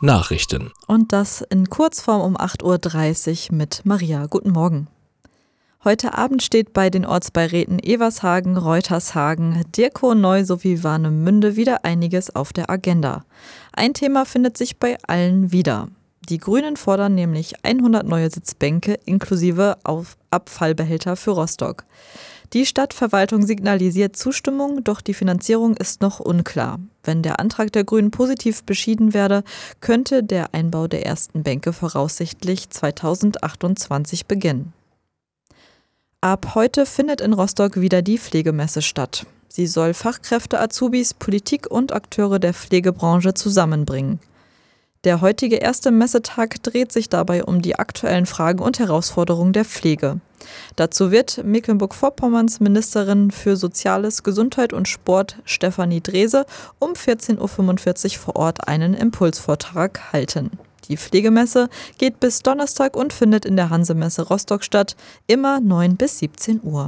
Nachrichten. Und das in Kurzform um 8.30 Uhr mit Maria. Guten Morgen. Heute Abend steht bei den Ortsbeiräten Evershagen, Reutershagen, Dirkow-Neu sowie Warnemünde wieder einiges auf der Agenda. Ein Thema findet sich bei allen wieder. Die Grünen fordern nämlich 100 neue Sitzbänke inklusive Abfallbehälter für Rostock. Die Stadtverwaltung signalisiert Zustimmung, doch die Finanzierung ist noch unklar. Wenn der Antrag der Grünen positiv beschieden werde, könnte der Einbau der ersten Bänke voraussichtlich 2028 beginnen. Ab heute findet in Rostock wieder die Pflegemesse statt. Sie soll Fachkräfte, Azubis, Politik und Akteure der Pflegebranche zusammenbringen. Der heutige erste Messetag dreht sich dabei um die aktuellen Fragen und Herausforderungen der Pflege. Dazu wird Mecklenburg-Vorpommerns Ministerin für Soziales, Gesundheit und Sport Stefanie Drese um 14.45 Uhr vor Ort einen Impulsvortrag halten. Die Pflegemesse geht bis Donnerstag und findet in der Hansemesse Rostock statt, immer 9 bis 17 Uhr.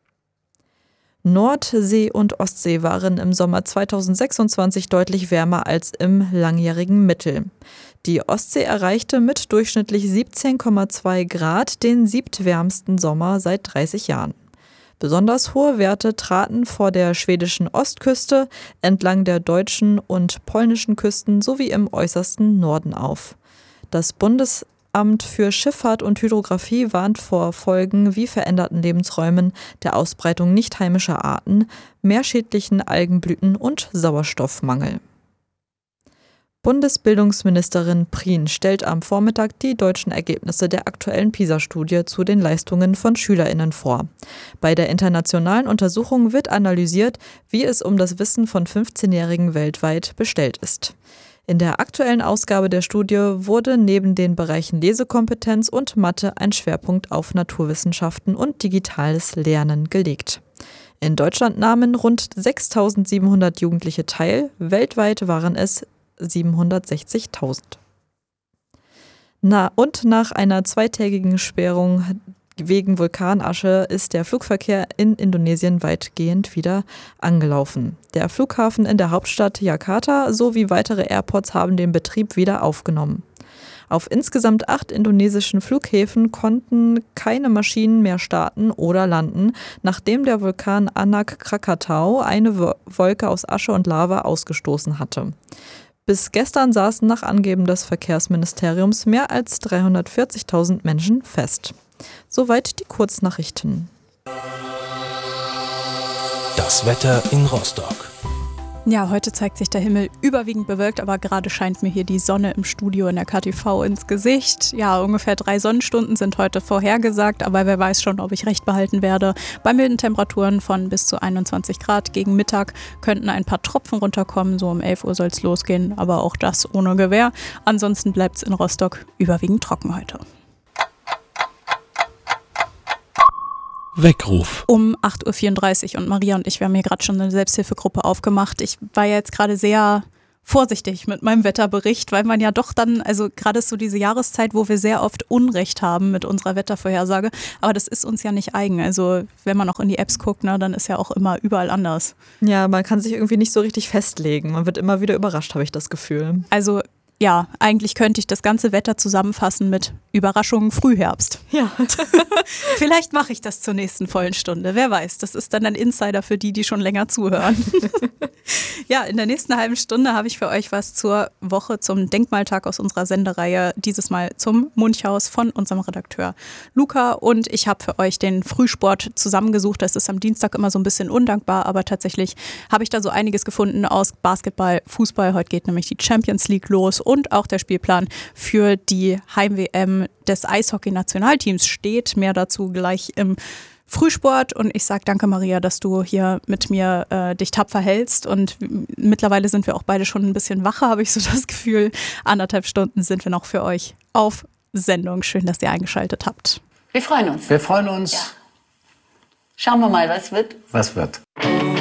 Nordsee und Ostsee waren im Sommer 2026 deutlich wärmer als im langjährigen Mittel. Die Ostsee erreichte mit durchschnittlich 17,2 Grad den siebtwärmsten Sommer seit 30 Jahren. Besonders hohe Werte traten vor der schwedischen Ostküste, entlang der deutschen und polnischen Küsten sowie im äußersten Norden auf. Das Bundesamt für Schifffahrt und Hydrographie warnt vor Folgen wie veränderten Lebensräumen, der Ausbreitung nicht heimischer Arten, mehrschädlichen Algenblüten und Sauerstoffmangel. Bundesbildungsministerin Prien stellt am Vormittag die deutschen Ergebnisse der aktuellen PISA-Studie zu den Leistungen von SchülerInnen vor. Bei der internationalen Untersuchung wird analysiert, wie es um das Wissen von 15-Jährigen weltweit bestellt ist. In der aktuellen Ausgabe der Studie wurde neben den Bereichen Lesekompetenz und Mathe ein Schwerpunkt auf Naturwissenschaften und digitales Lernen gelegt. In Deutschland nahmen rund 6.700 Jugendliche teil, weltweit waren es 760.000. Und nach einer zweitägigen Sperrung wegen Vulkanasche ist der Flugverkehr in Indonesien weitgehend wieder angelaufen. Der Flughafen in der Hauptstadt Jakarta sowie weitere Airports haben den Betrieb wieder aufgenommen. Auf insgesamt 8 indonesischen Flughäfen konnten keine Maschinen mehr starten oder landen, nachdem der Vulkan Anak Krakatau eine Wolke aus Asche und Lava ausgestoßen hatte. Bis gestern saßen nach Angaben des Verkehrsministeriums mehr als 340.000 Menschen fest. Soweit die Kurznachrichten. Das Wetter in Rostock. Ja, heute zeigt sich der Himmel überwiegend bewölkt, aber gerade scheint mir hier die Sonne im Studio in der KTV ins Gesicht. Ja, ungefähr 3 Sonnenstunden sind heute vorhergesagt, aber wer weiß schon, ob ich recht behalten werde. Bei milden Temperaturen von bis zu 21 Grad gegen Mittag könnten ein paar Tropfen runterkommen, so um 11 Uhr soll es losgehen, aber auch das ohne Gewähr. Ansonsten bleibt es in Rostock überwiegend trocken heute. Weckruf. Um 8.34 Uhr und Maria und ich, wir haben hier gerade schon eine Selbsthilfegruppe aufgemacht. Ich war ja jetzt gerade sehr vorsichtig mit meinem Wetterbericht, weil man ja doch dann, also gerade ist so diese Jahreszeit, wo wir sehr oft Unrecht haben mit unserer Wettervorhersage, aber das ist uns ja nicht eigen. Also wenn man auch in die Apps guckt, ne, dann ist ja auch immer überall anders. Ja, man kann sich irgendwie nicht so richtig festlegen. Man wird immer wieder überrascht, habe ich das Gefühl. Also ja, eigentlich könnte ich das ganze Wetter zusammenfassen mit Überraschungen Frühherbst. Ja. Vielleicht mache ich das zur nächsten vollen Stunde. Wer weiß, das ist dann ein Insider für die, die schon länger zuhören. Ja, in der nächsten halben Stunde habe ich für euch was zur Woche zum Denkmaltag aus unserer Sendereihe. Dieses Mal zum Münchhaus von unserem Redakteur Luca. Und ich habe für euch den Frühsport zusammengesucht. Das ist am Dienstag immer so ein bisschen undankbar, aber tatsächlich habe ich da so einiges gefunden aus Basketball, Fußball. Heute geht nämlich die Champions League los. Und auch der Spielplan für die Heim-WM des Eishockey-Nationalteams steht. Mehr dazu gleich im Frühsport. Und ich sage danke, Maria, dass du hier mit mir dich tapfer hältst. Und mittlerweile sind wir auch beide schon ein bisschen wacher, habe ich so das Gefühl. 1,5 Stunden sind wir noch für euch auf Sendung. Schön, dass ihr eingeschaltet habt. Wir freuen uns. Wir freuen uns. Ja. Schauen wir mal, was wird. Was wird?